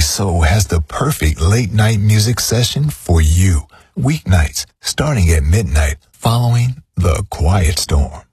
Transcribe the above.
Soul has the perfect late-night music session for you. Weeknights, starting at midnight, following The Quiet Storm.